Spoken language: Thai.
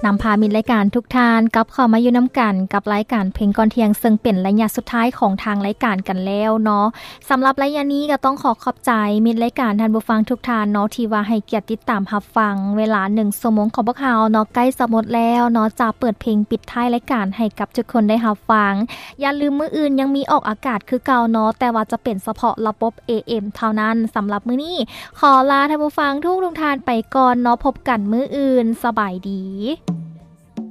นำพามิตรรายการทุกท่านกับเข้ามาอยู่น้ำกันกับรายการเพลงก่อนเที่ยงซึ่งเป็นระยะสุดท้ายของทางรายการกันแล้วเนาะสำหรับระยะนี้ก็ต้องขอบใจมิตรรายการท่านผู้ฟังทุกท่านเนาะที่ว่าให้เกียรติติดตามรับฟังเวลา1ชั่วโมงของพวกเราเนาะใกล้จะหมดแล้วเนาะจะเปิดเพลงปิดท้ายรายการให้กับทุกคนได้รับฟังอย่าลืมมื้ออื่นยังมีออกอากาศคือเก่าเนาะแต่ว่าจะเป็นเฉพาะระบบ AM เท่านั้นสำหรับมื้อนี้ขอลาท่านผู้ฟังทุกท่านไปก่อนเนาะพบกันมื้ออื่นสบายดี